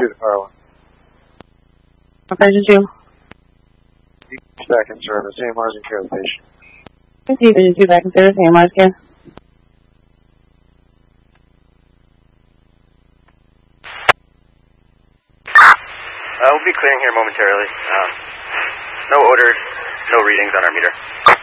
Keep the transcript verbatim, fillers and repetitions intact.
two to fire one. Version two. Back in service. A M R's in care of the patient. Version two back in service. A M R's care. Uh, we'll be clearing here momentarily. Um, no odor, no readings on our meter.